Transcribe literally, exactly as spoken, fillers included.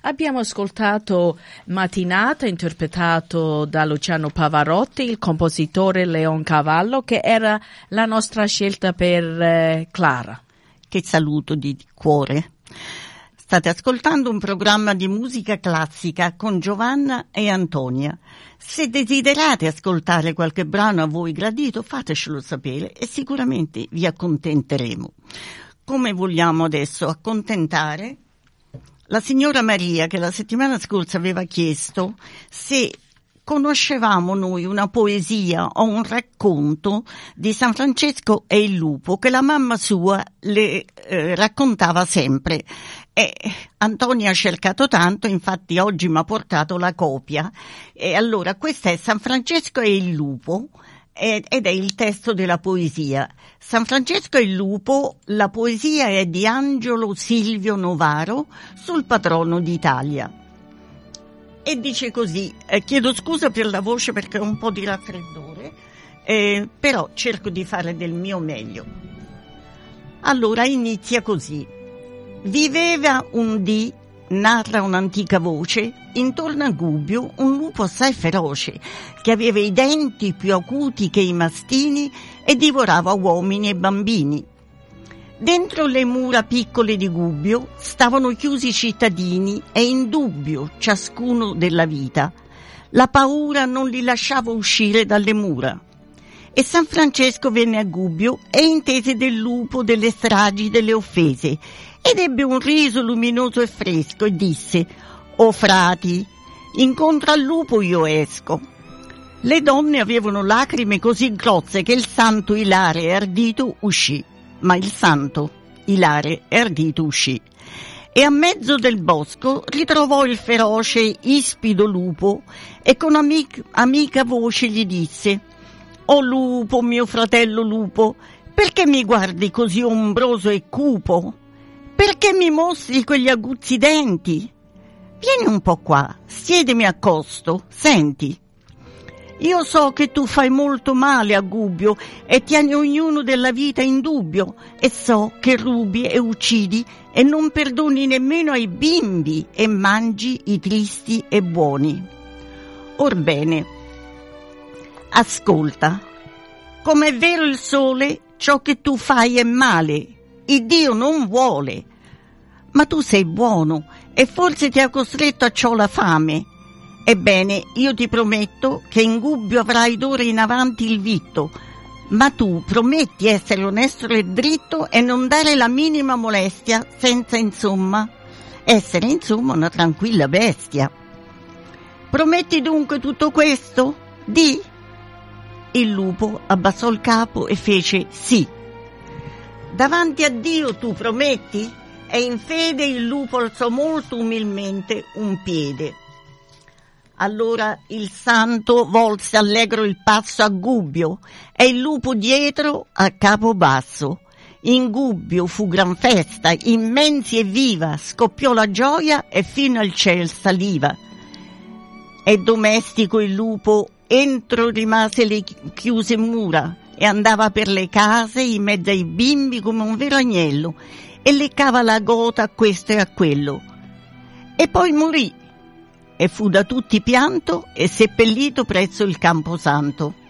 Abbiamo ascoltato Mattinata, interpretato da Luciano Pavarotti, il compositore Leoncavallo, che era la nostra scelta per eh, Clara. Che saluto di cuore. State ascoltando un programma di musica classica con Giovanna e Antonia. Se desiderate ascoltare qualche brano a voi gradito, fatecelo sapere e sicuramente vi accontenteremo. Come vogliamo adesso accontentare la signora Maria, che la settimana scorsa aveva chiesto se conoscevamo noi una poesia o un racconto di San Francesco e il lupo che la mamma sua le eh, raccontava sempre. E Antonia ha cercato tanto, infatti oggi mi ha portato la copia. E allora questa è San Francesco e il lupo ed è il testo della poesia. San Francesco e il lupo, la poesia è di Angelo Silvio Novaro sul patrono d'Italia. E dice così, eh, chiedo scusa per la voce perché ho un po' di raffreddore, eh, però cerco di fare del mio meglio. Allora inizia così. Viveva un dì, narra un'antica voce, intorno a Gubbio un lupo assai feroce, che aveva i denti più acuti che i mastini e divorava uomini e bambini. Dentro le mura piccole di Gubbio stavano chiusi i cittadini e in dubbio ciascuno della vita. La paura non li lasciava uscire dalle mura. E San Francesco venne a Gubbio e intese del lupo, delle stragi, delle offese, ed ebbe un riso luminoso e fresco e disse: «O frati, incontro al lupo io esco». Le donne avevano lacrime così grozze che il santo ilare e ardito uscì. Ma il santo, ilare e ardito, uscì. E a mezzo del bosco ritrovò il feroce, ispido lupo e con amic- amica voce gli disse: «O lupo, mio fratello lupo, perché mi guardi così ombroso e cupo? Perché mi mostri quegli aguzzi denti? Vieni un po' qua, siedimi accosto, senti. Io so che tu fai molto male a Gubbio e tieni ognuno della vita in dubbio, e so che rubi e uccidi e non perdoni nemmeno ai bimbi e mangi i tristi e buoni. Orbene, ascolta, come è vero il sole, ciò che tu fai è male, il Dio non vuole, ma tu sei buono e forse ti ha costretto a ciò la fame. Ebbene, io ti prometto che in Gubbio avrai d'ora in avanti il vitto, ma tu prometti essere onesto e dritto e non dare la minima molestia, senza insomma essere insomma una tranquilla bestia. Prometti dunque tutto questo? Di?» Il lupo abbassò il capo e fece sì. «Davanti a Dio tu prometti?» E in fede il lupo alzò molto umilmente un piede. Allora il santo volse allegro il passo a Gubbio e il lupo dietro a capo basso. In Gubbio fu gran festa, immensi e viva, scoppiò la gioia e fino al ciel saliva. E domestico il lupo entro rimase le chiuse mura e andava per le case in mezzo ai bimbi come un vero agnello e leccava la gota a questo e a quello. E poi morì e fu da tutti pianto e seppellito presso il Camposanto.